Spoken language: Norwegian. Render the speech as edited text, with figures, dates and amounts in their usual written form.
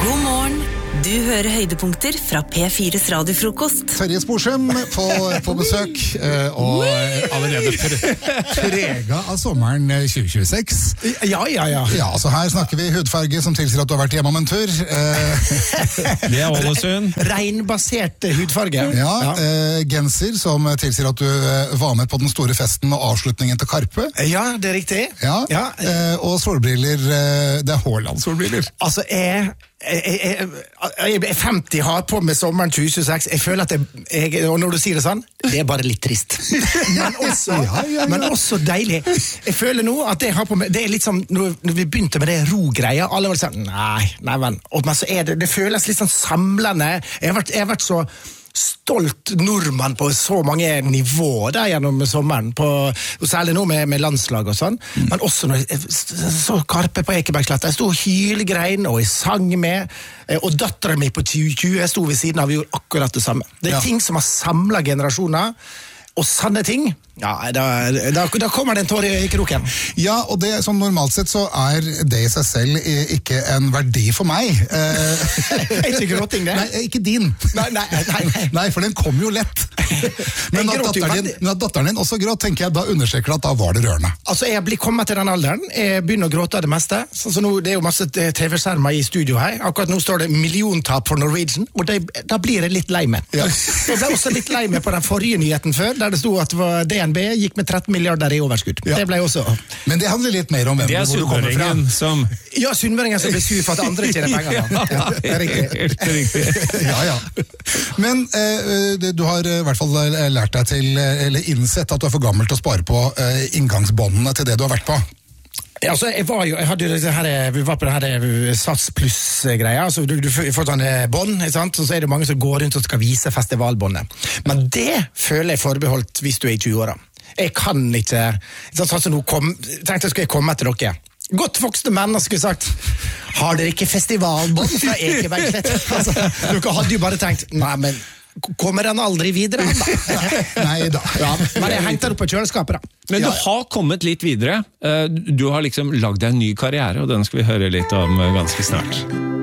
God morgen. Du hører høydepunkter fra P4's radiofrokost. Terje Sporsem på besøk, og allerede prega av sommeren 2026. Ja. Ja, så her snakker vi hudfarge som tilsier at du har vært hjemme om en tur. Det er Ålesund. Reinbasert hudfarge. Ja, genser som tilsier at du var med på den store festen og avslutningen til Karpe. Ja, det er riktig. Ja. Og solbriller, det er Haaland-solbriller. Altså, jeg er 50, har på med sommeren 2026. Jeg føler at og når du sier det sånn, det er bare litt trist. Men også deilig. Jeg føler nå at jeg har på med, det er litt som når vi begynte med det ro-greia, alle var sånn, nei, men så er det føles litt sånn samlende. Jeg har vært så stolt nordmann på så mange nivåer der gjennom sommeren, og særlig nå med landslag og sånn, men også når jeg så Karpe på Ekebergsletta, jeg stod og hylgrein, og jeg sang med, og datteren min på 20 stod ved siden av, vi gjorde akkurat det samme. Det er ting som har samlet generasjoner, og sanne ting, ja, da kommer det en tår i kroken. Ja, og det som normalt sett så er det i seg selv ikke en verdi for meg. Er ikke gråting det? Nei, ikke din. Nei, for den kom jo lett. Men at datteren din også gråt, tenker jeg, da understreker at da var det rørende. Altså, jeg blir kommet til den alderen, jeg begynner å gråte av det meste, så nå, det er jo masse TV-skjermer i studio her, akkurat nå står det milliontap for Norwegian, og da blir jeg litt lei meg. Ja. Jeg ble også litt lei meg på den forrige nyheten før, der det stod at DNB gikk med 13 milliarder i overskudd. Ja. Det ble også... Men det handler litt mer om hvem hvor du kommer fra. Som... Ja, Sunnmøringen som blir sur for at andre tjener penger. Ja, det er riktig. Ja. Men du har i hvert fall lært deg til, eller innsett at du er for gammel til å spare på inngangsbåndene til det du har vært på. Altså, vi var på det her Sats Plus-greia, altså du får sånne bånd, og så er det mange som går rundt og skal vise festivalbåndet. Men det føler jeg forbeholdt hvis du er i 20-åra. Jeg kan ikke, sånn som nå tenkte jeg skulle komme etter dere. Godt voksne menn skulle sagt, har dere ikke festivalbånd fra Ekebergsletta? Altså, dere hadde jo bare tenkt, nei, men kommer den aldri videre? Nei da. Ja, men jeg hengte den opp på kjøleskapet da. Men du har kommet litt videre. Du har liksom lagd deg en ny karriere, og den skal vi høre litt om ganske snart.